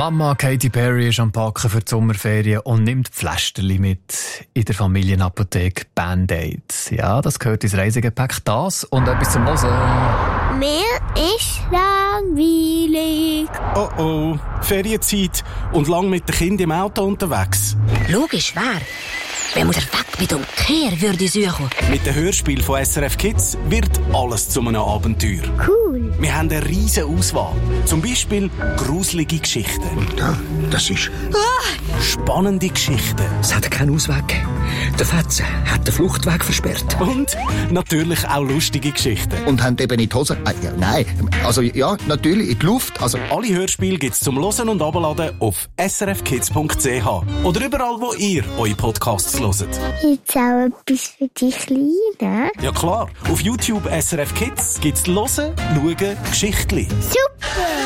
Mama Katy Perry ist am Packen für die Sommerferien und nimmt Pflästerli mit in der Familienapotheke Band-Aid. Ja, das gehört ins Reisegepäck. Das und etwas zum Hören. Mir ist langweilig. Oh oh, Ferienzeit und lang mit den Kindern im Auto unterwegs. Logisch, wer? Wenn man weg mit Umkehr würde suchen. Mit dem Hörspiel von SRF Kids wird alles zu einem Abenteuer. Cool. Wir haben eine riesige Auswahl. Zum Beispiel gruselige Geschichten. Und da, das ist... Spannende Geschichten. Es hat keinen Ausweg gegeben. Der Fetze hat den Fluchtweg versperrt. Und natürlich auch lustige Geschichten. Und haben eben in die Hose... ja, nein, also ja, natürlich in die Luft. Also Alle Hörspiele gibt's zum Hören und Abladen auf srfkids.ch oder überall, wo ihr eure Podcasts hört. Jetzt auch etwas für die Kleinen. Ja klar, auf YouTube SRF Kids gibt's Hören, Schauen, Geschichtli. Super!